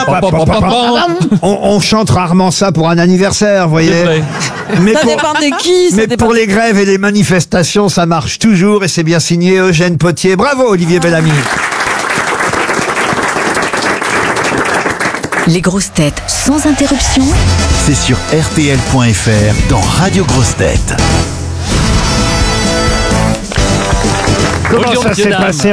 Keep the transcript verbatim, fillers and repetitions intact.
On, on chante rarement ça pour un anniversaire, vous voyez. Mais Ça pour, dépend de qui. Ça mais dépend pour de- les grèves et les manifestations, ça marche toujours et c'est bien signé Eugène Potier. Bravo Olivier Bellamy. Les grosses têtes sans interruption. C'est sur R T L point F R dans Radio Grosses Têtes. Comment Bonjour, ça messieurs, s'est dames. passé